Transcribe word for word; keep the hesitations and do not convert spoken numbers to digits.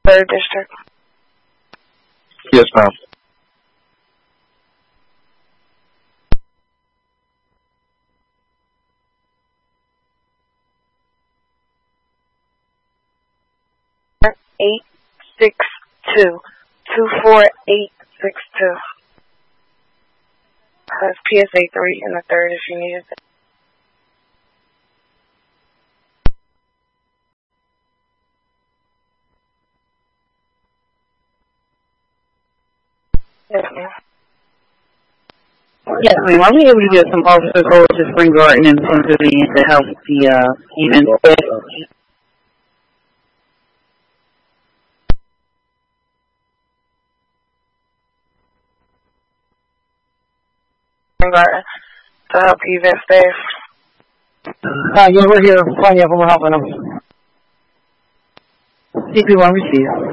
third District? Yes, ma'am. eight six two. two four eight six two. That's P S A three in the third if you need it. Yes, ma'am. Yes, ma'am. Are we able to get some officers over to Spring Garden and Pennsylvania to help the uh, event? Spring Garden to help event staff. Uh, yeah, we're here. Plenty of them. We're helping them. C P one received.